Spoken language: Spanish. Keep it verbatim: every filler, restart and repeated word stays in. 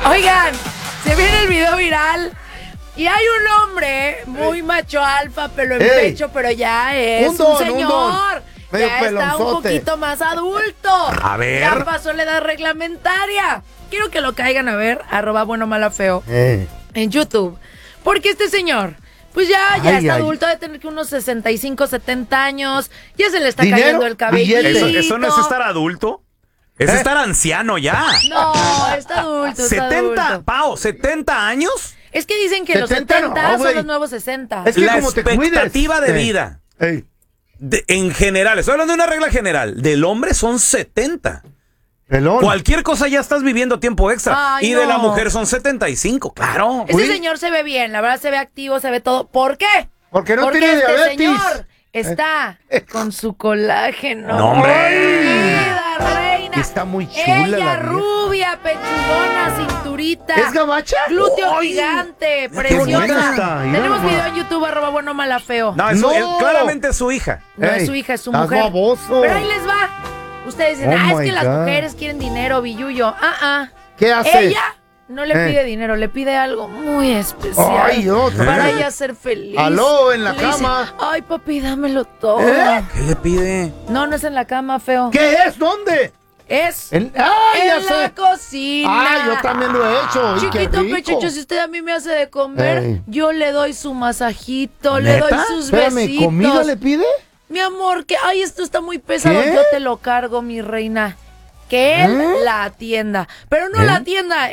Oigan, se viene el video viral y hay un hombre muy macho alfa, pelo en Ey. pecho, pero ya es Un don, un señor. un don. Medio Ya está un pelonzote. poquito más adulto. A ver. Ya pasó la edad reglamentaria. Quiero que lo caigan a ver, arroba bueno mala feo, Eh. en YouTube. Porque este señor, pues ya, ya Ay, está ay. adulto, debe tener que unos sesenta y cinco, setenta años. Ya se le está ¿Dinero? cayendo el cabello. ¿Billete? ¿Eso, eso no es estar adulto? Es ¿Eh? estar anciano ya. No, está adulto, está setenta, adulto. Pao, ¿setenta años? Es que dicen que los setenta no, setenta son güey. los nuevos sesenta. Es que La como te cuides. expectativa de Eh. vida, Ey. de- en general, estoy hablando de una regla general, del hombre son setenta. Pelón. Cualquier cosa ya estás viviendo tiempo extra. Ay, y de no. la mujer son setenta y cinco, claro. Ese Uy. señor se ve bien, la verdad se ve activo, se ve todo. ¿Por qué? Porque no Porque tiene este diabetes. señor está con su colágeno. No, hombre. Querida reina. Está muy chula la Ella vieja. rubia, pechugona, cinturita. ¿Es gabacha? Glúteo Ay. gigante, bonita preciosa. está, mira Tenemos nomás. video en YouTube, arroba bueno mala feo. No, es su- No. es- claramente es su hija. No Ey, es su hija, es su estás mujer. baboso. Pero ahí les va. Ustedes dicen, Oh ah, es my que las God. mujeres quieren dinero, billuyo. Ah, ah. ¿Qué hace? Ella no le Eh. pide dinero, le pide algo muy especial. Ay, otra. Para ¿Eh? ella ser feliz. Aló, en la Le dice, cama. ay, papi, dámelo todo. ¿Eh? ¿Qué le pide? No, no es en la cama, feo. ¿Qué es? ¿Dónde? Es En... ¡Ay, ya en la sé! cocina. Ah, yo también lo he hecho. ¡Ay, qué Chiquito rico! pechocho, si usted a mí me hace de comer, Ey. yo le doy su masajito, le ¿Neta? doy sus Espérame, besitos. ¿comida le pide? Mi amor, que ay, esto está muy pesado, ¿Qué? yo te lo cargo, mi reina. Que él ¿Eh? la atienda, pero no ¿Eh? la atienda